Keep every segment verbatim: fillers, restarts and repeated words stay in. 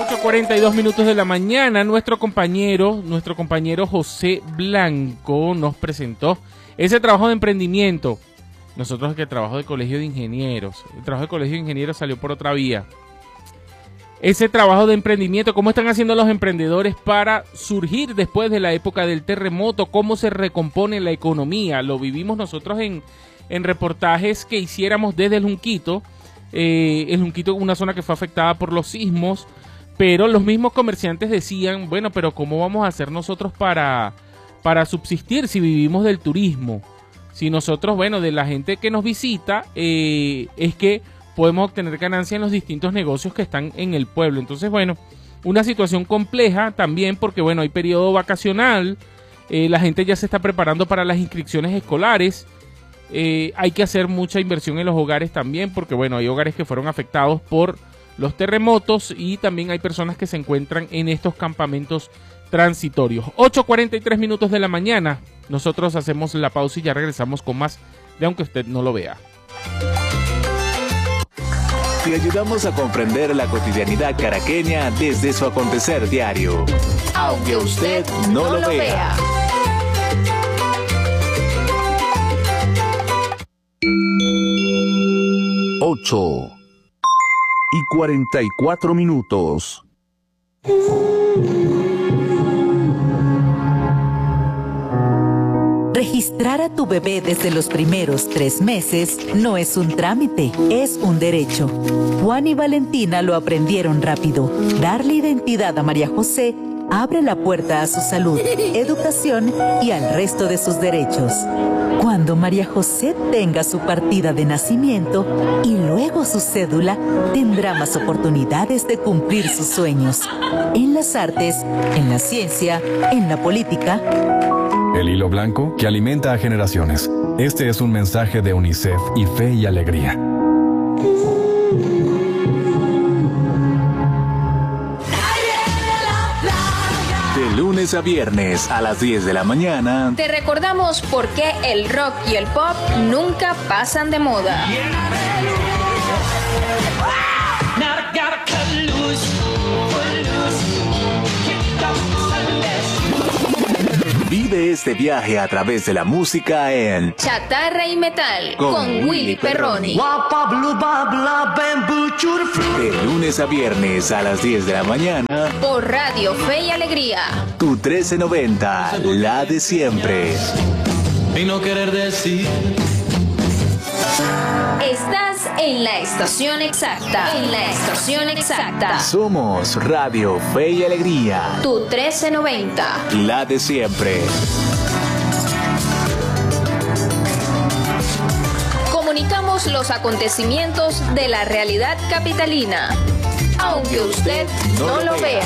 ocho cuarenta y dos minutos de la mañana, nuestro compañero, nuestro compañero José Blanco nos presentó ese trabajo de emprendimiento. Nosotros que el trabajo de colegio de ingenieros, el trabajo de colegio de ingenieros salió por otra vía. Ese trabajo de emprendimiento, cómo están haciendo los emprendedores para surgir después de la época del terremoto, cómo se recompone la economía. Lo vivimos nosotros en, en reportajes que hiciéramos desde el Junquito. Eh, el Junquito, una zona que fue afectada por los sismos, pero los mismos comerciantes decían, bueno, pero ¿cómo vamos a hacer nosotros para, para subsistir si vivimos del turismo? Si nosotros, bueno, de la gente que nos visita, eh, es que podemos obtener ganancia en los distintos negocios que están en el pueblo. Entonces, bueno, una situación compleja también porque, bueno, hay periodo vacacional, eh, la gente ya se está preparando para las inscripciones escolares, eh, hay que hacer mucha inversión en los hogares también porque, bueno, hay hogares que fueron afectados por los terremotos y también hay personas que se encuentran en estos campamentos transitorios. ocho cuarenta y tres minutos de la mañana, nosotros hacemos la pausa y ya regresamos con más de Aunque Usted No Lo Vea. Te ayudamos a comprender la cotidianidad caraqueña desde su acontecer diario. Aunque usted no, no lo vea. Ocho y cuarenta y cuatro minutos. Registrar a tu bebé desde los primeros tres meses no es un trámite, es un derecho. Juan y Valentina lo aprendieron rápido. Darle identidad a María José abre la puerta a su salud, educación y al resto de sus derechos. Cuando María José tenga su partida de nacimiento y luego su cédula, tendrá más oportunidades de cumplir sus sueños. En las artes, en la ciencia, en la política. El hilo blanco que alimenta a generaciones. Este es un mensaje de UNICEF y Fe y Alegría. De lunes a viernes a las diez de la mañana. Te recordamos por qué el rock y el pop nunca pasan de moda. Vive este viaje a través de la música en Chatarra y Metal con, con Willy Perroni. De lunes a viernes a las diez de la mañana por Radio Fe y Alegría. Tu trece noventa, la de siempre. Y no querer decir. Estás en la estación exacta. En la estación exacta. Somos Radio Fe y Alegría. Tu trece noventa. La de siempre. Comunicamos los acontecimientos de la realidad capitalina. Aunque usted no lo vea.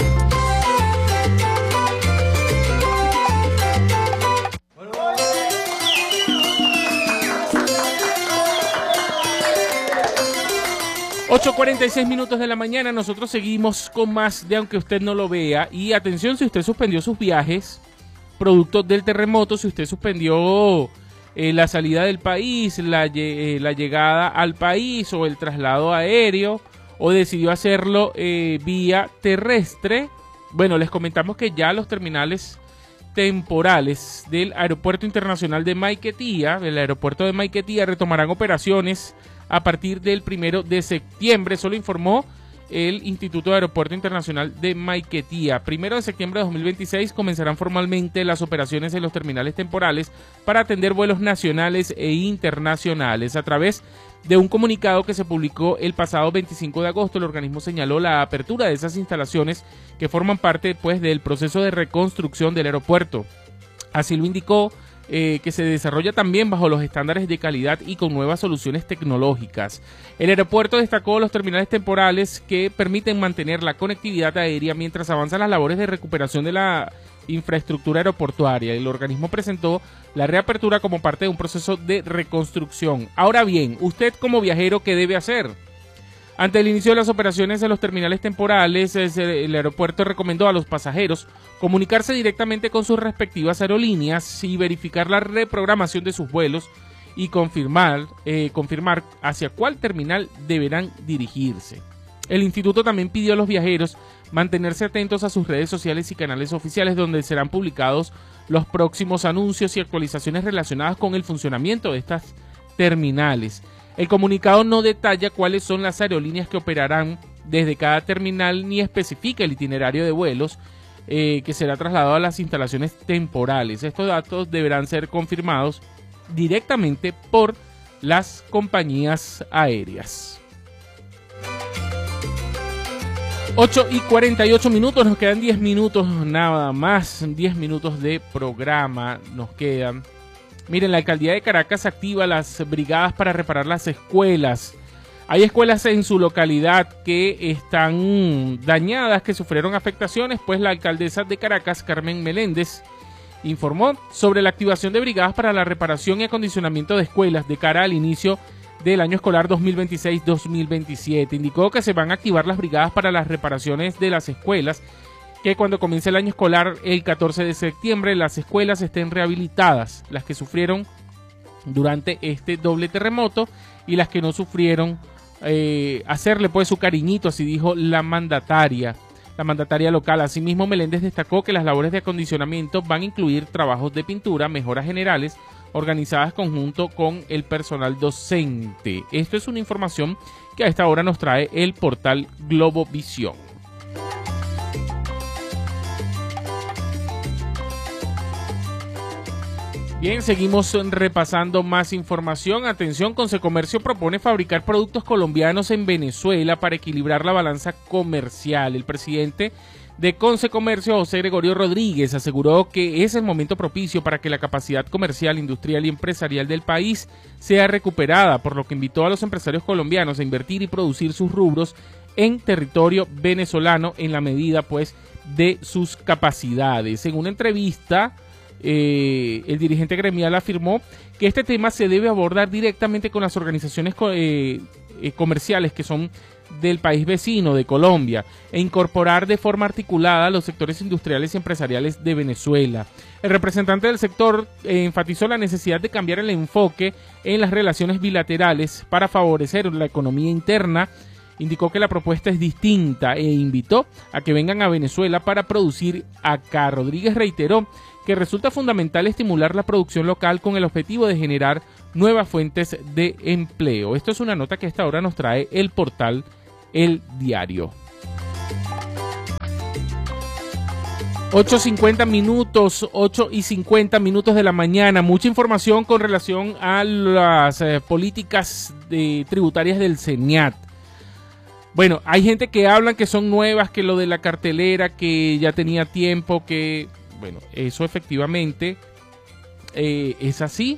ocho cuarenta y seis minutos de la mañana, nosotros seguimos con más de Aunque Usted No Lo Vea. Y atención, si usted suspendió sus viajes producto del terremoto, si usted suspendió eh, la salida del país, la, eh, la llegada al país o el traslado aéreo, o decidió hacerlo eh, vía terrestre, bueno, les comentamos que ya los terminales temporales del Aeropuerto Internacional de Maiquetía, del aeropuerto de Maiquetía, retomarán operaciones a partir del primero de septiembre, eso lo informó el Instituto de Aeropuerto Internacional de Maiquetía. Primero de septiembre de dos mil veintiséis comenzarán formalmente las operaciones en los terminales temporales para atender vuelos nacionales e internacionales. A través de un comunicado que se publicó el pasado veinticinco de agosto, el organismo señaló la apertura de esas instalaciones que forman parte, pues, del proceso de reconstrucción del aeropuerto. Así lo indicó, Eh, que se desarrolla también bajo los estándares de calidad y con nuevas soluciones tecnológicas. El aeropuerto destacó los terminales temporales que permiten mantener la conectividad aérea mientras avanzan las labores de recuperación de la infraestructura aeroportuaria. El organismo presentó la reapertura como parte de un proceso de reconstrucción. Ahora bien, usted como viajero, ¿qué debe hacer? Ante el inicio de las operaciones en los terminales temporales, el aeropuerto recomendó a los pasajeros comunicarse directamente con sus respectivas aerolíneas y verificar la reprogramación de sus vuelos y confirmar, eh, confirmar hacia cuál terminal deberán dirigirse. El instituto también pidió a los viajeros mantenerse atentos a sus redes sociales y canales oficiales, donde serán publicados los próximos anuncios y actualizaciones relacionadas con el funcionamiento de estas terminales. El comunicado no detalla cuáles son las aerolíneas que operarán desde cada terminal, ni especifica el itinerario de vuelos eh, que será trasladado a las instalaciones temporales. Estos datos deberán ser confirmados directamente por las compañías aéreas. ocho y cuarenta y ocho minutos, nos quedan diez minutos nada más, diez minutos de programa nos quedan. Miren, la alcaldía de Caracas activa las brigadas para reparar las escuelas. Hay escuelas en su localidad que están dañadas, que sufrieron afectaciones, pues la alcaldesa de Caracas, Carmen Meléndez, informó sobre la activación de brigadas para la reparación y acondicionamiento de escuelas de cara al inicio del año escolar dos mil veintiséis dos mil veintisiete. Indicó que se van a activar las brigadas para las reparaciones de las escuelas, que cuando comience el año escolar el catorce de septiembre las escuelas estén rehabilitadas, las que sufrieron durante este doble terremoto y las que no sufrieron, eh, hacerle pues su cariñito, así dijo la mandataria. La mandataria local. Asimismo, Meléndez destacó que las labores de acondicionamiento van a incluir trabajos de pintura, mejoras generales, organizadas conjunto con el personal docente. Esto es una información que a esta hora nos trae el portal Globovisión. Bien, seguimos repasando más información. Atención, Consecomercio propone fabricar productos colombianos en Venezuela para equilibrar la balanza comercial. El presidente de Consecomercio, José Gregorio Rodríguez, aseguró que es el momento propicio para que la capacidad comercial, industrial y empresarial del país sea recuperada, por lo que invitó a los empresarios colombianos a invertir y producir sus rubros en territorio venezolano en la medida pues de sus capacidades. En una entrevista, Eh, el dirigente gremial afirmó que este tema se debe abordar directamente con las organizaciones co eh, eh, comerciales que son del país vecino, de Colombia, e incorporar de forma articulada a los sectores industriales y empresariales de Venezuela. El representante del sector eh, enfatizó la necesidad de cambiar el enfoque en las relaciones bilaterales para favorecer la economía interna. Indicó que la propuesta es distinta e invitó a que vengan a Venezuela para producir acá. Rodríguez reiteró que resulta fundamental estimular la producción local con el objetivo de generar nuevas fuentes de empleo. Esto es una nota que a esta hora nos trae el portal El Diario. ocho y cincuenta minutos, ocho y cincuenta minutos de la mañana. Mucha información con relación a las eh, políticas de, tributarias del CENIAT. Bueno, hay gente que hablan que son nuevas, que lo de la cartelera, que ya tenía tiempo, que... Bueno, eso efectivamente eh, es así.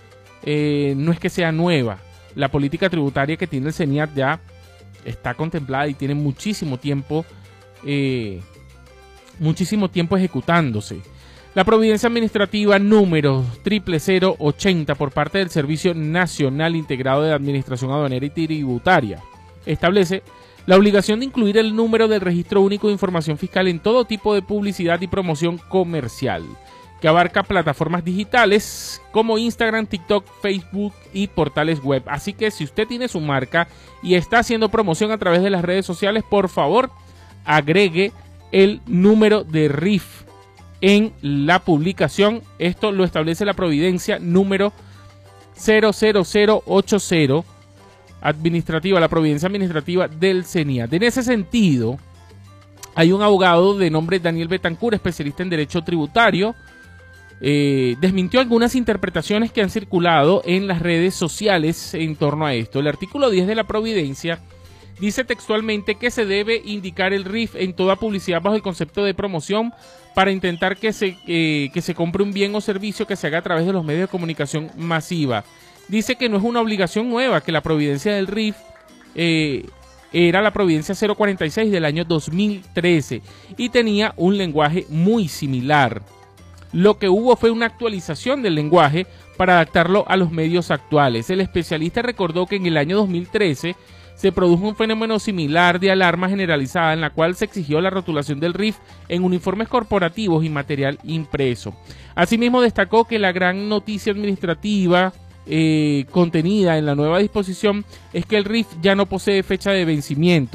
Eh, no es que sea nueva. La política tributaria que tiene el CENIAT ya está contemplada y tiene muchísimo tiempo, eh, muchísimo tiempo ejecutándose. La providencia administrativa número cero cero cero ochenta por parte del Servicio Nacional Integrado de Administración Aduanera y Tributaria establece la obligación de incluir el número del Registro Único de Información Fiscal en todo tipo de publicidad y promoción comercial, que abarca plataformas digitales como Instagram, TikTok, Facebook y portales web. Así que si usted tiene su marca y está haciendo promoción a través de las redes sociales, por favor, agregue el número de R I F en la publicación. Esto lo establece la providencia número cero cero cero ochenta administrativa, la providencia administrativa del CENIAT. En ese sentido, hay un abogado de nombre Daniel Betancourt, especialista en derecho tributario, eh, desmintió algunas interpretaciones que han circulado en las redes sociales en torno a esto. El artículo diez de la providencia dice textualmente que se debe indicar el R I F en toda publicidad bajo el concepto de promoción para intentar que se, eh, que se compre un bien o servicio que se haga a través de los medios de comunicación masiva. Dice que no es una obligación nueva, que la providencia del R I F eh, era la providencia cero cuarenta y seis del año dos mil trece y tenía un lenguaje muy similar. Lo que hubo fue una actualización del lenguaje para adaptarlo a los medios actuales. El especialista recordó que en el año dos mil trece se produjo un fenómeno similar de alarma generalizada en la cual se exigió la rotulación del R I F en uniformes corporativos y material impreso. Asimismo, destacó que la gran noticia administrativa Eh, contenida en la nueva disposición es que el R I F ya no posee fecha de vencimiento,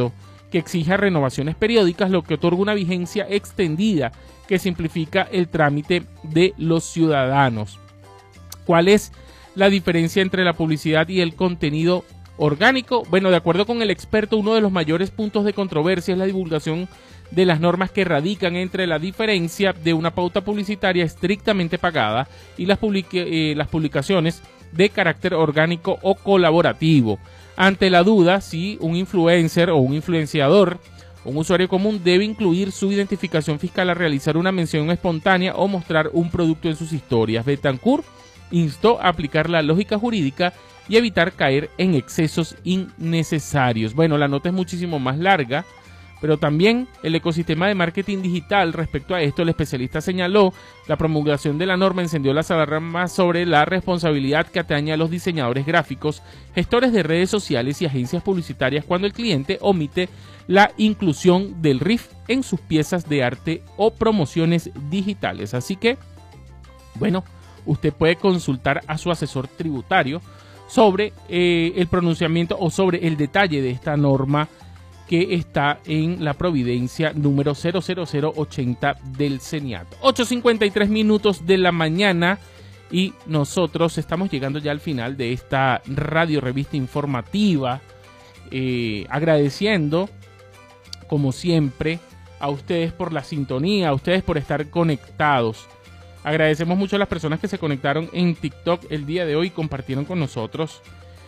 que exija renovaciones periódicas, lo que otorga una vigencia extendida que simplifica el trámite de los ciudadanos. ¿Cuál es la diferencia entre la publicidad y el contenido orgánico? Bueno, de acuerdo con el experto, uno de los mayores puntos de controversia es la divulgación de las normas que radican entre la diferencia de una pauta publicitaria estrictamente pagada y las, publica eh, las publicaciones de carácter orgánico o colaborativo. Ante la duda si un influencer o un influenciador, un usuario común, debe incluir su identificación fiscal al realizar una mención espontánea o mostrar un producto en sus historias, Betancourt instó a aplicar la lógica jurídica y evitar caer en excesos innecesarios. Bueno, la nota es muchísimo más larga, pero también el ecosistema de marketing digital. Respecto a esto, el especialista señaló: la promulgación de la norma encendió las alarmas sobre la responsabilidad que atañe a los diseñadores gráficos, gestores de redes sociales y agencias publicitarias cuando el cliente omite la inclusión del R I F en sus piezas de arte o promociones digitales. Así que, bueno, usted puede consultar a su asesor tributario sobre eh, el pronunciamiento o sobre el detalle de esta norma que está en la providencia número cero cero cero ochenta del CENIAT. ocho cincuenta y tres minutos de la mañana y nosotros estamos llegando ya al final de esta radio revista informativa, eh, agradeciendo como siempre a ustedes por la sintonía, a ustedes por estar conectados. Agradecemos mucho a las personas que se conectaron en TikTok el día de hoy y compartieron con nosotros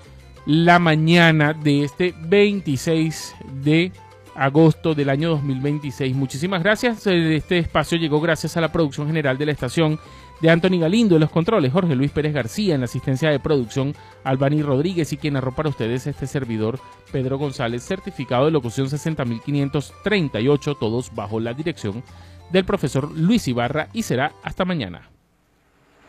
la mañana de este veintiséis de agosto del año dos mil veintiséis. Muchísimas gracias. Este espacio llegó gracias a la producción general de la estación de Anthony Galindo, en los controles Jorge Luis Pérez García, en la asistencia de producción Albany Rodríguez y quien narró para ustedes este servidor Pedro González, certificado de locución sesenta mil quinientos treinta y ocho, todos bajo la dirección del profesor Luis Ibarra, y será hasta mañana.